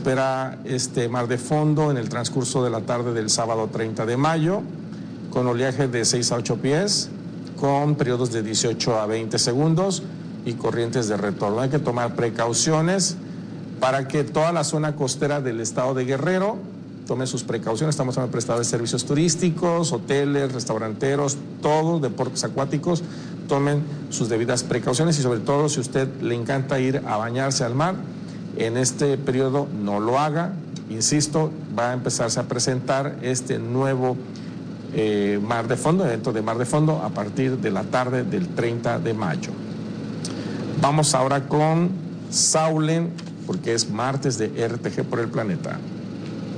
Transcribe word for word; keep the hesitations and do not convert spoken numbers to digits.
espera este mar de fondo en el transcurso de la tarde del sábado treinta de mayo, con oleaje de seis a ocho pies, con periodos de dieciocho a veinte segundos y corrientes de retorno. Hay que tomar precauciones para que toda la zona costera del estado de Guerrero tome sus precauciones. Estamos hablando de prestadores de servicios turísticos, hoteles, restauranteros, todos, deportes acuáticos, tomen sus debidas precauciones y sobre todo si a usted le encanta ir a bañarse al mar, en este periodo no lo haga. Insisto, va a empezarse a presentar este nuevo eh, mar de fondo, evento de mar de fondo, a partir de la tarde del treinta de mayo. Vamos ahora con Saulen, porque es martes de R T G por el planeta.